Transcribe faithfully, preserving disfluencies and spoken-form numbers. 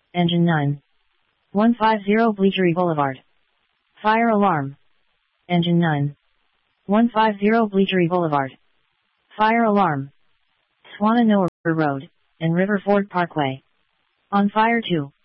Engine nine. one fifty Bleachery Boulevard. Fire alarm. Engine nine. one fifty Bleachery Boulevard. Fire alarm. Swannanoa Road, and River Ford Parkway. On fire two.